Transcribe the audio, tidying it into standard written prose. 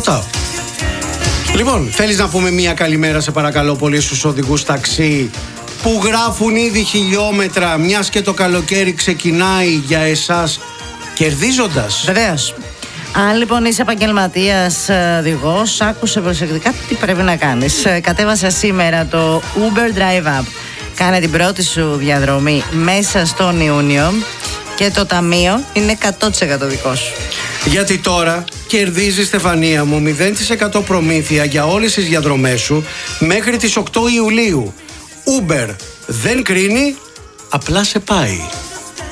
Ρωτάω. Λοιπόν, θέλεις να πούμε μια καλημέρα, σε παρακαλώ πολύ, στους οδηγούς ταξί που γράφουν ήδη χιλιόμετρα, μιας και το καλοκαίρι ξεκινάει για εσάς, κερδίζοντας? Βεβαίως. Αν λοιπόν είσαι επαγγελματίας οδηγός, άκουσε προσεκτικά τι πρέπει να κάνεις. Κατέβασα σήμερα το Uber Drive Up. Κάνε την πρώτη σου διαδρομή μέσα στον Ιούνιο και το ταμείο είναι 100% δικό σου. Γιατί τώρα κερδίζεις, Στεφανία μου, 0% προμήθεια για όλες τις διαδρομές σου μέχρι τις 8 Ιουλίου. Uber δεν κρίνει, απλά σε πάει.